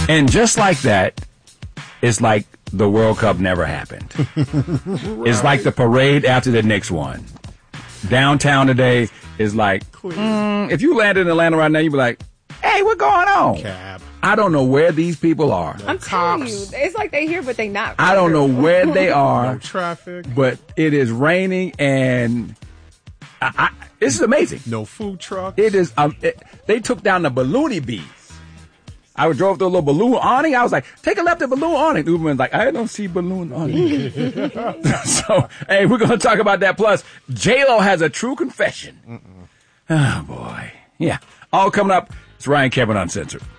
And just like that, it's like the World Cup never happened. Right. It's like the parade after the Knicks won. Downtown today is like, if you landed in Atlanta right now, you'd be like, hey, what's going on? Cab. I don't know where these people are. I'm telling you, it's like they here, but they not. I don't know where they are. No traffic. But it is raining, and this is amazing. No food trucks. It is. They took down the balloony bees. I drove through a little balloon awning. I was like, take a left at balloon awning. Uberman's like, I don't see balloon awning. So, hey, we're going to talk about that. Plus, J-Lo has a true confession. Oh, boy. Yeah. All coming up. It's Ryan Kevin Uncensored.